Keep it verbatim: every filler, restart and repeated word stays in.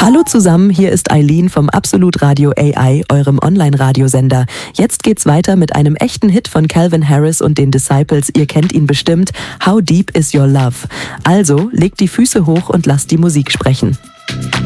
Hallo zusammen, hier ist Eileen vom Absolut Radio A I, eurem Online-Radiosender. Jetzt geht's weiter mit einem echten Hit von Calvin Harris und den Disciples. Ihr kennt ihn bestimmt. How Deep Is Your Love? Also, legt die Füße hoch und lasst die Musik sprechen.